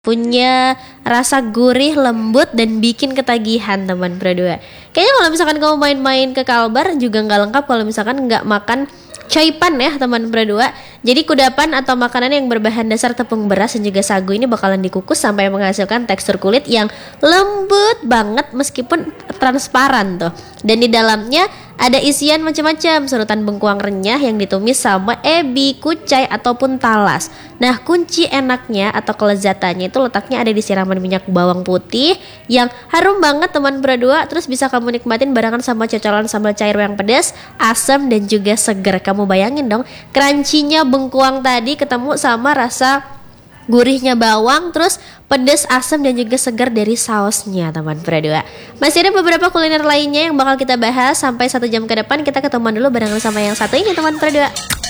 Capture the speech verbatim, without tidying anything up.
punya rasa gurih, lembut, dan bikin ketagihan teman berdua. Kayaknya kalau misalkan kamu main-main ke Kalbar juga nggak lengkap kalau misalkan nggak makan coipan ya teman berdua. Jadi kudapan atau makanan yang berbahan dasar tepung beras dan juga sagu ini bakalan dikukus sampai menghasilkan tekstur kulit yang lembut banget meskipun transparan tuh. Dan di dalamnya ada isian macam-macam, serutan bengkuang renyah yang ditumis sama ebi, kucai ataupun talas. Nah, kunci enaknya atau kelezatannya itu letaknya ada di siraman minyak bawang putih yang harum banget teman berdua. Terus bisa kamu nikmatin barengan sama cocolan sambal cair yang pedas, asam dan juga seger. Kamu bayangin dong, crunchy-nya bengkuang tadi ketemu sama rasa gurihnya bawang, terus pedas, asam dan juga segar dari sausnya teman berdua. Masih ada beberapa kuliner lainnya yang bakal kita bahas sampai satu jam ke depan. Kita ketemuan dulu barengan sama yang satu ini teman berdua.